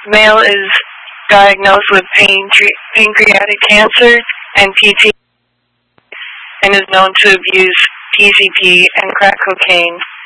Male is diagnosed with pancreatic cancer and PT and is known to abuse PCP and crack cocaine.